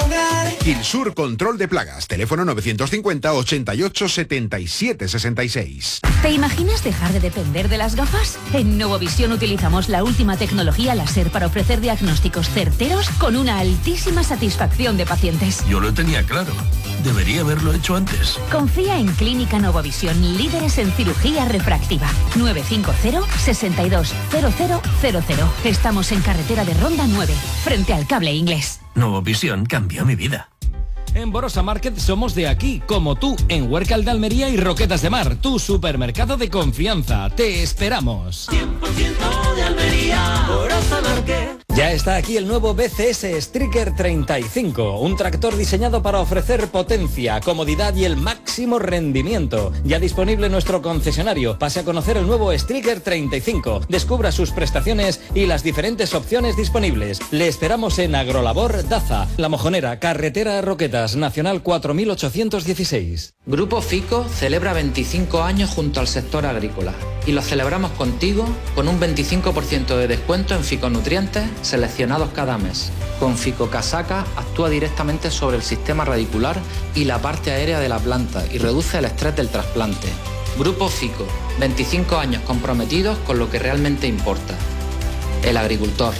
hogar. Quilsur Control de Plagas, teléfono 950 88 77 66. ¿Te imaginas dejar de depender de las gafas? En Novovisión utilizamos la última tecnología láser para ofrecer diagnósticos certeros con una altísima satisfacción de pacientes. Yo lo tenía claro. Debería haberlo hecho antes. Confía en Clínica Novovisión, líderes en cirugía refractiva. 950 62 0000. Estamos en carretera de Ronda 9, frente al Cable Inglés. Novovisión cambió mi vida. En Borosa Market somos de aquí, como tú, en Huércal de Almería y Roquetas de Mar, tu supermercado de confianza. Te esperamos. 100% de Almería, Borosa Market. Ya está aquí el nuevo BCS Striker 35, un tractor diseñado para ofrecer potencia, comodidad y el máximo rendimiento. Ya disponible en nuestro concesionario. Pase a conocer el nuevo Striker 35. Descubra sus prestaciones y las diferentes opciones disponibles. Le esperamos en Agrolabor Daza, La Mojonera, carretera Roquetas, Nacional 4816. Grupo Fico celebra 25 años junto al sector agrícola y lo celebramos contigo con un 25% de descuento en ficonutrientes seleccionados cada mes. Con Fico Casaca actúa directamente sobre el sistema radicular y la parte aérea de la planta y reduce el estrés del trasplante. Grupo Fico, 25 años comprometidos con lo que realmente importa: el agricultor.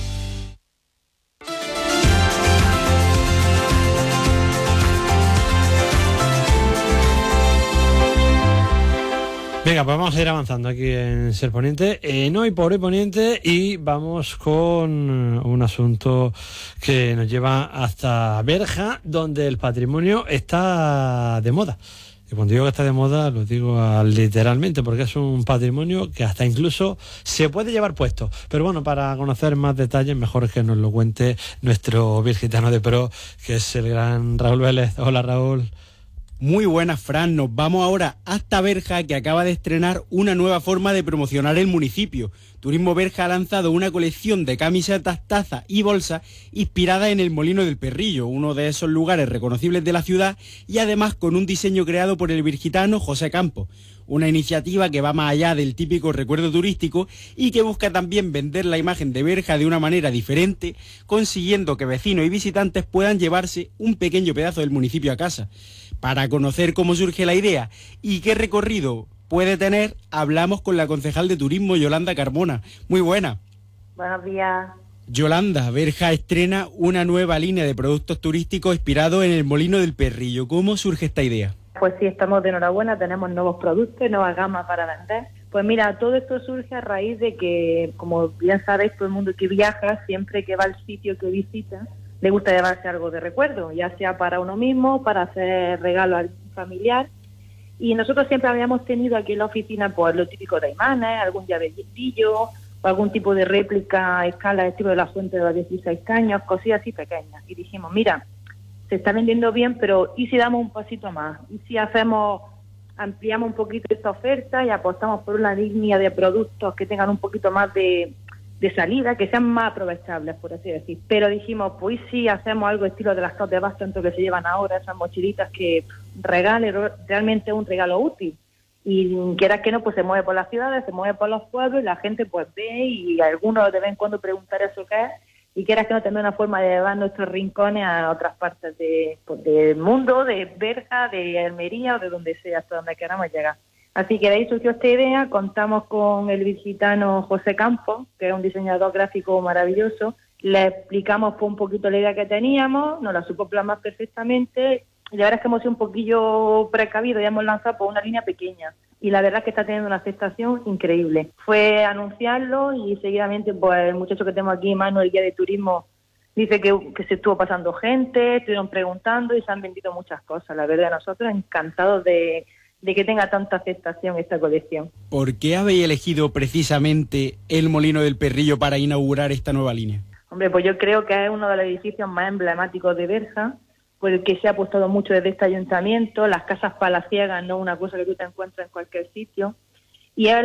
Venga, pues vamos a ir avanzando aquí en Ser Poniente, en Hoy por Hoy Poniente, y vamos con un asunto que nos lleva hasta Berja, donde el patrimonio está de moda. Y cuando digo que está de moda, lo digo literalmente, porque es un patrimonio que hasta incluso se puede llevar puesto. Pero bueno, para conocer más detalles, mejor que nos lo cuente nuestro virgitano de pro, que es el gran Raúl Vélez. Hola, Raúl. Muy buenas, Fran. Nos vamos ahora hasta Berja, que acaba de estrenar una nueva forma de promocionar el municipio. Turismo Berja ha lanzado una colección de camisetas, tazas y bolsas inspirada en el Molino del Perrillo, uno de esos lugares reconocibles de la ciudad, y además con un diseño creado por el virgitano José Campos. Una iniciativa que va más allá del típico recuerdo turístico y que busca también vender la imagen de Berja de una manera diferente, consiguiendo que vecinos y visitantes puedan llevarse un pequeño pedazo del municipio a casa. Para conocer cómo surge la idea y qué recorrido puede tener, hablamos con la concejal de turismo, Yolanda Carmona. Muy buena. Buenos días. Yolanda, Berja estrena una nueva línea de productos turísticos inspirados en el Molino del Perrillo. ¿Cómo surge esta idea? Pues sí, estamos de enhorabuena, tenemos nuevos productos, nuevas gamas para vender. Pues mira, todo esto surge a raíz de que, como bien sabéis, todo el mundo que viaja, siempre que va al sitio que visita, le gusta llevarse algo de recuerdo, ya sea para uno mismo, para hacer regalo a algún familiar. Y nosotros siempre habíamos tenido aquí en la oficina pues lo típico de imanes, algún llaverillo o algún tipo de réplica a escala estilo de la Fuente de los 16 caños, cosillas así pequeñas. Y dijimos, mira, se está vendiendo bien, pero ¿y si damos un pasito más? ¿Y si ampliamos un poquito esta oferta y apostamos por una línea de productos que tengan un poquito más de salida, que sean más aprovechables, por así decir? Pero dijimos, pues si hacemos algo estilo de las tote bags tanto que se llevan ahora, esas mochilitas que realmente es un regalo útil. Y quieras que no, pues se mueve por las ciudades, se mueve por los pueblos y la gente pues ve y algunos de vez en cuando preguntar eso qué es. Y quieras que no, tener una forma de llevar nuestros rincones a otras partes del mundo, de Berja, de Almería o de donde sea, hasta donde queramos llegar. Así que de ahí surgió esta idea. Contamos con el virgitano José Campos, que es un diseñador gráfico maravilloso. Le explicamos un poquito la idea que teníamos, nos la supo plasmar perfectamente. Y la verdad es que hemos sido un poquillo precavidos y hemos lanzado por una línea pequeña. Y la verdad es que está teniendo una aceptación increíble. Fue anunciarlo y seguidamente pues el muchacho que tenemos aquí, Manuel, el guía de turismo, dice que se estuvo pasando gente, estuvieron preguntando y se han vendido muchas cosas. La verdad, nosotros encantados de que tenga tanta aceptación esta colección. ¿Por qué habéis elegido precisamente el Molino del Perrillo para inaugurar esta nueva línea? Hombre, pues yo creo que es uno de los edificios más emblemáticos de Berja, por el que se ha apostado mucho desde este ayuntamiento. Las casas palaciegas no es una cosa que tú te encuentras en cualquier sitio. Y es